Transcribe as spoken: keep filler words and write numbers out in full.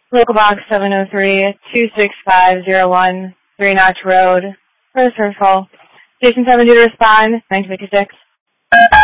Local box seven oh three, two six five oh one, Three Notch Road. First first call. Station seven due to respond, nine fifty-six.